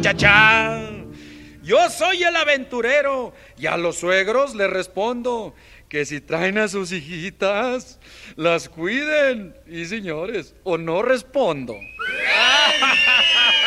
cha, cha. Yo soy el aventurero y a los suegros les respondo que si traen a sus hijitas, las cuiden. Y señores, o no respondo.